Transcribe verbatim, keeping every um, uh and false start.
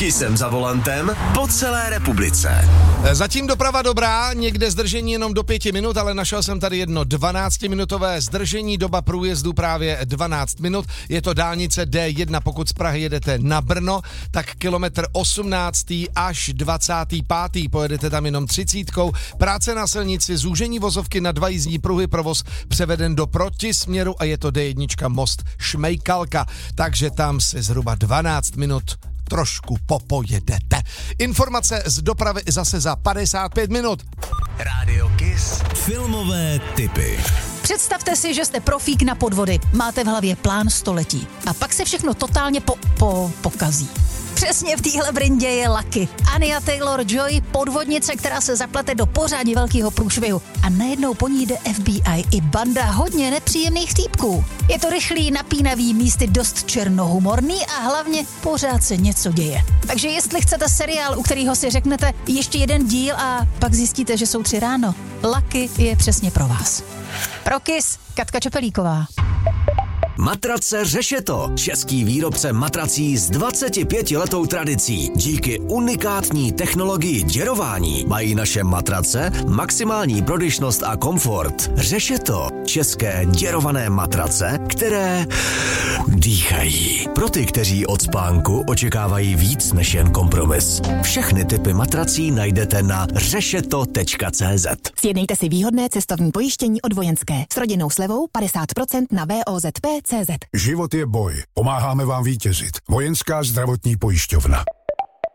S Kissem za volantem po celé republice. Zatím doprava dobrá, někde zdržení jenom do pěti minut, ale našel jsem tady jedno dvanáctiminutové zdržení, doba průjezdu právě dvanáct minut. Je to dálnice D jedna, pokud z Prahy jedete na Brno, tak kilometr osmnáctý až dvacátý pátý pojedete tam jenom třicítkou. Práce na silnici, zúžení vozovky na dva jízdní pruhy, provoz převeden do protisměru a je to D jedna most Šmejkalka, takže tam si zhruba dvanáct minut trošku popojedete. Informace z dopravy zase za padesát pět minut. Rádio Kiss. Filmové tipy. Představte si, že jste profík na podvody. Máte v hlavě plán století. A pak se všechno totálně po, po, pokazí. Přesně v téhle brindě je Lucky. Anya Taylor-Joy, podvodnice, která se zaplete do pořádně velkého průšvihu. A najednou po ní jde F B I i banda hodně nepříjemných týpků. Je to rychlý, napínavý, místy dost černohumorný a hlavně pořád se něco děje. Takže jestli chcete seriál, u kterého si řeknete ještě jeden díl a pak zjistíte, že jsou tři ráno, Lucky je přesně pro vás. Pro Kiss, Katka Čepelíková. Matrace Řešeto. Český výrobce matrací s dvacetipětiletou tradicí. Díky unikátní technologii děrování mají naše matrace maximální prodyšnost a komfort. Řešeto. České děrované matrace, které dýchají. Pro ty, kteří od spánku očekávají víc než jen kompromis. Všechny typy matrací najdete na řešeto tečka cé zet. Sjednejte si výhodné cestovní pojištění od Vojenské s rodinnou slevou padesát procent na V O Z P tečka cé zet. Život je boj. Pomáháme vám vítězit. Vojenská zdravotní pojišťovna.